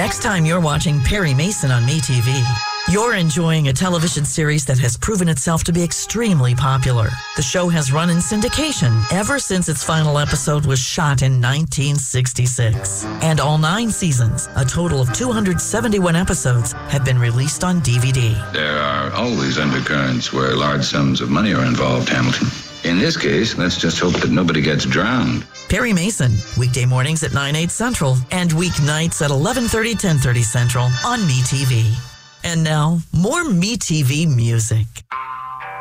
next time you're watching Perry Mason on MeTV, you're enjoying a television series that has proven itself to be extremely popular. The show has run in syndication ever since its final episode was shot in 1966. And all 9 seasons, a total of 271 episodes, have been released on DVD. There are always undercurrents where large sums of money are involved, Hamilton. In this case, let's just hope that nobody gets drowned. Perry Mason, weekday mornings at 9/8 Central and weeknights at 11:30, 10:30 Central on MeTV. And now, more MeTV music.